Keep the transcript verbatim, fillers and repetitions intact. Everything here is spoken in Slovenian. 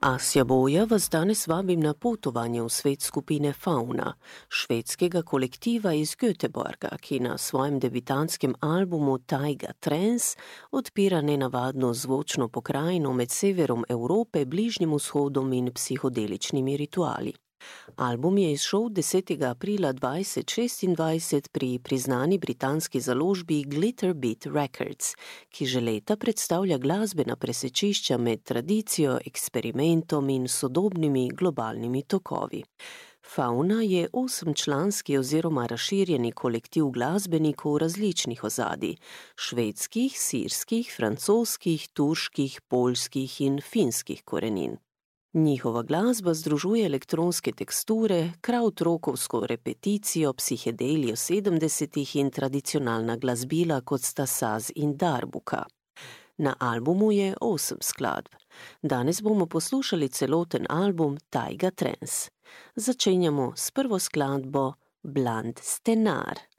Asja Boja vas danes vabim na potovanje v svet skupine Fauna, švedskega kolektiva iz Göteborga, ki na svojem debitantskem albumu Taiga Trance odpira nenavadno zvočno pokrajino med severom Evrope, Bližnjim vzhodom in psihodeličnimi rituali. Album je izšel desetega aprila dvajset šestindvajset pri priznani britanski založbi Glitterbeat Records, ki že leta predstavlja glasbena presečišča med tradicijo, eksperimentom in sodobnimi globalnimi tokovi. Fauna je osemčlanski oziroma razširjeni kolektiv glasbenikov različnih ozadij, švedskih, sirskih, francoskih, turških, poljskih in finskih korenin. Njihova glasba združuje elektronske teksture, krautrokovsko repeticijo, psihedelijo sedemdesetih in tradicionalna glasbila, kot sta saz in darbuka. Na albumu je osem skladb. Danes bomo poslušali celoten album Taiga Trance. Začenjamo s prvo skladbo Bland Stenar.